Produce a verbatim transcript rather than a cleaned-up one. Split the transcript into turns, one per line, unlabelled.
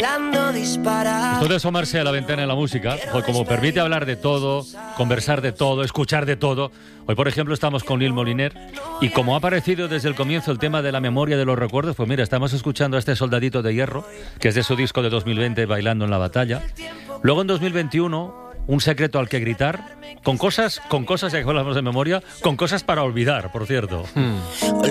bailando disparar.
Esto de asomarse a la ventana de la música, pues como permite hablar de todo, conversar de todo, escuchar de todo. Hoy, por ejemplo, estamos con Lil Moliner y como ha aparecido desde el comienzo el tema de la memoria de los recuerdos, pues mira, estamos escuchando a este Soldadito de Hierro, que es de su disco de dos mil veinte, Bailando en la Batalla. Luego en dos mil veintiuno, Un secreto al que gritar, con cosas, con cosas, ya que hablamos de memoria, con cosas para olvidar, por cierto.
Hmm.